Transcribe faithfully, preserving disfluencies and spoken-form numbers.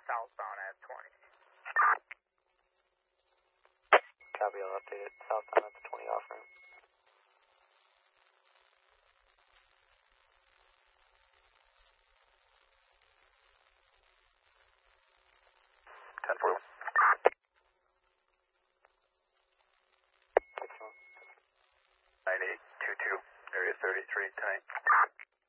southbound at twenty. Copy, I'll update it. Southbound at the twenty off ramp. ten four. Excellent. nine eight two two, area thirty-three, tonight.